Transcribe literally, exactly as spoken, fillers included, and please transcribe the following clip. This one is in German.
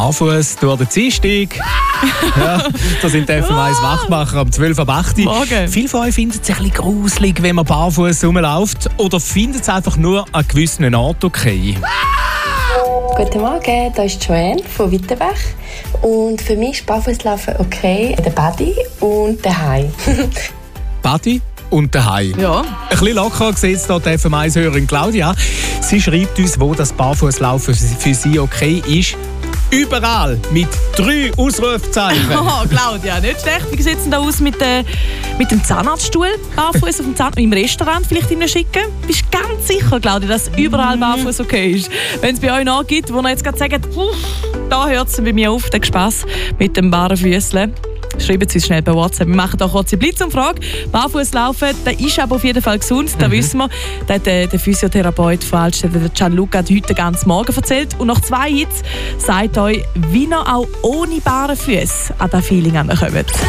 Barfuß durch den Dienstag. Ja, da sind die F M eins Wachmacher um zwölf Uhr acht. Morgen. Viele von euch finden es ein bisschen gruselig, wenn man barfuß rumläuft. Oder finden es einfach nur an gewissen Orten okay. Guten Morgen, hier ist Joanne von Wittenbach. Und für mich ist Barfußlaufen okay, der Body und daheim. Body und daheim. Ja. Ein bisschen locker sieht es hier die F M eins-Hörerin Claudia. Sie schreibt uns, wo das Barfußlaufen für sie okay ist. Überall mit drei Ausrufezeichen. Oh, Claudia, nicht schlecht. Wie sieht es denn da aus mit, äh, mit dem Zahnarztstuhl? Barfuß auf dem Zahn im Restaurant vielleicht Ihnen schicken? Bist du ganz sicher, Claudia, dass überall barfuß okay ist? Wenn es bei euch noch gibt, wo ihr jetzt gerade sagt, da hört es bei mir auf, der Spass mit dem Barenfüßchen. Schreiben Sie uns schnell bei WhatsApp. Wir machen auch kurz eine Blitzumfrage. Barfuß laufen, der ist aber auf jeden Fall gesund, das mhm. wissen wir. Das hat der, der Physiotherapeut von Altstädter, der Gianluca, heute den ganzen Morgen erzählt. Und nach zwei Hits sagt euch, wie ihr auch ohne Barenfüße an das Feeling kommt.